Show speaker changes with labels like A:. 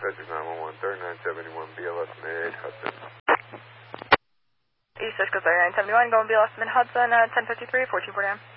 A: Dispatches 911, 3971, BLS mid Hudson.
B: East Cisco 3971, going BLS mid Hudson, 1053, 1449.